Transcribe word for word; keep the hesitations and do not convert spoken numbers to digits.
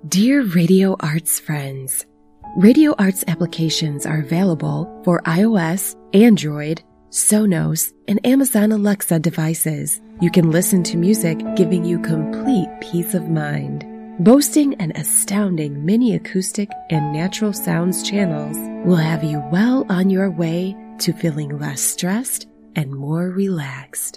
Dear Radio Arts friends, Radio Arts applications are available for iOS, Android, Sonos, and Amazon Alexa devices. You can listen to music giving you complete peace of mind. Boasting an astounding mini acoustic and natural sounds channels will have you well on your way to feeling less stressed and more relaxed.